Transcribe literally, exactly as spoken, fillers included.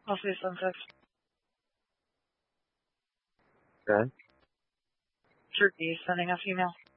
I'll see Sunset. Okay. Turkey sending a female.